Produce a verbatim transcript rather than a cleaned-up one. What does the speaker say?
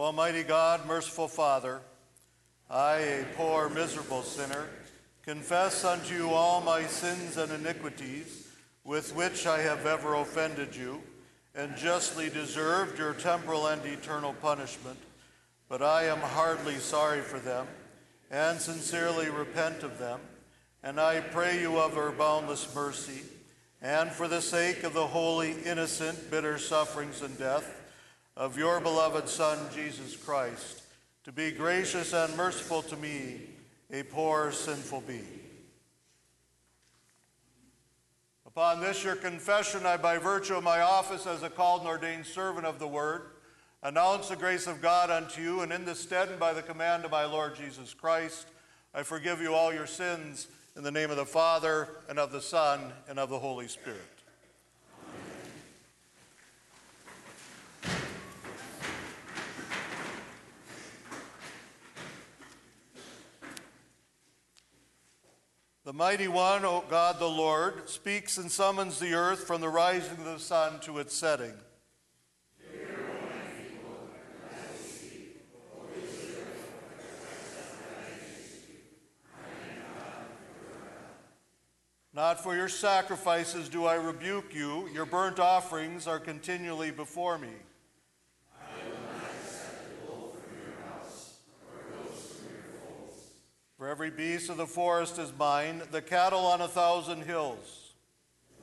Almighty God, merciful Father, I, a poor, miserable sinner, confess unto you all my sins and iniquities with which I have ever offended you, and justly deserved your temporal and eternal punishment. But I am heartily sorry for them, and sincerely repent of them, and I pray you of your boundless mercy, and for the sake of the holy, innocent, bitter sufferings and death of your beloved Son, Jesus Christ, to be gracious and merciful to me, a poor, sinful being. Upon this your confession, I, by virtue of my office as a called and ordained servant of the word, announce the grace of God unto you, and in this stead and by the command of my Lord Jesus Christ, I forgive you all your sins in the name of the Father, and of the Son, and of the Holy Spirit. The mighty one, O God the Lord, speaks and summons the earth from the rising of the sun to its setting. Not for your sacrifices do I rebuke you. Your burnt offerings are continually before me. I will not accept a bull from your house, or goats from your folds. For every beast of the forest is mine, the cattle on a thousand hills.